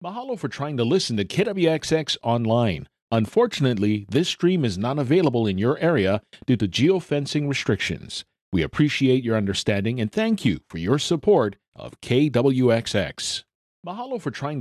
Mahalo for trying to listen to KWXX online. Unfortunately, this stream is not available in your area due to geofencing restrictions. We appreciate your understanding and thank you for your support of KWXX. Mahalo for trying to